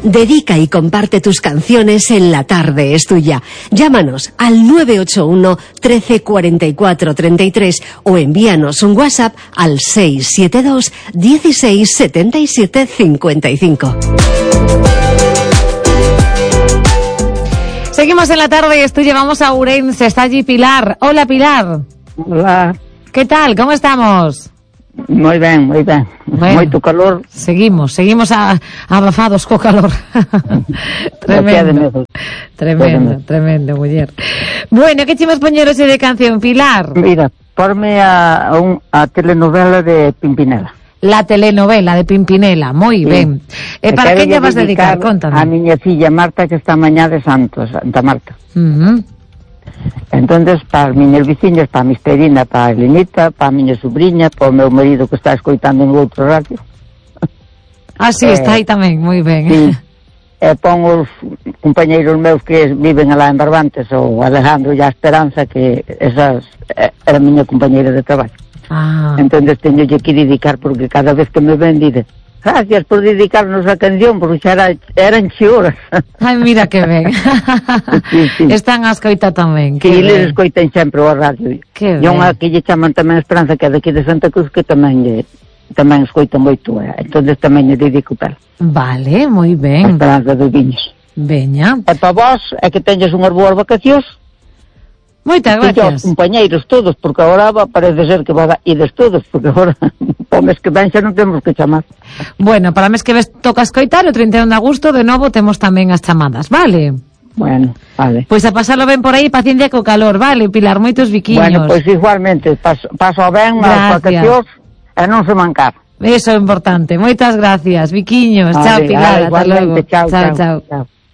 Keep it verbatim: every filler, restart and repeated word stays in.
Dedica y comparte tus canciones en La Tarde es Tuya. Llámanos al nueve ocho uno, trece, cuarenta y cuatro, treinta y tres o envíanos un WhatsApp al seis siete dos, dieciséis, setenta y siete, cincuenta y cinco. Seguimos en La Tarde es Tuya, vamos a Ourense, está allí Pilar. Hola, Pilar. Hola. ¿Qué tal? ¿Cómo estamos? Moi ben, moi ben. Bueno, moito calor. Seguimos, seguimos a, abafados co calor. Tremendo. Tremendo, tremendo, muller. Bueno, que chimas poñer hoxe de canción, Pilar? Mira, porme a, a, un, a telenovela de Pimpinela. La telenovela de Pimpinela, moi sí. Ben. E para que lle vas dedicar? Contame. A miña filla Marta, que está mañá de Santos, Santa Marta. Uh-huh. Entonces, para as miñas veciñas, para a misterina, para a Elenita, para a miña sobrinha, para o meu marido que está escoitando en outro radio. Ah, sí, eh, está aí tamén, moi ben. Sí. E pon os compañeiros meus que viven alá en Barbantes, o Alejandro e a Esperanza, que esas era a miña compañeira de traballo. Ah. Entonces teño que dedicar, porque cada vez que me ven dice: gracias por dedicarnos a canción, porque xa era, eran xe horas. Ai, mira que ben. Sí, sí. Están a escoita tamén. Que eles escoitan sempre o radio. Que e unha que lle chaman tamén Esperanza, que é daqui de Santa Cruz, que tamén lle, tamén escoita moito, eh? Entonces tamén lle dedico tal. Vale, moi ben. Esperanza de Viñas. Veña. E para vos, é que teñes unhas boas vacacións. Moitas gracias. E os compañeiros todos, porque agora va, parece ser que va a ides todos, porque agora o mes que ven xa non temos que chamar. Bueno, para mes que ves toca escoitar, o trinta e un de agosto de novo temos tamén as chamadas, vale? Bueno, vale. Pois a pasarlo ben por aí, paciencia co calor, vale, Pilar, moitos biquiños. Bueno, pois igualmente, paso, paso ben as vacacións e non se mancar. Eso é importante, moitas gracias, biquiños, vale, chao Pilar, ata logo. Chao, chao, chao. chao.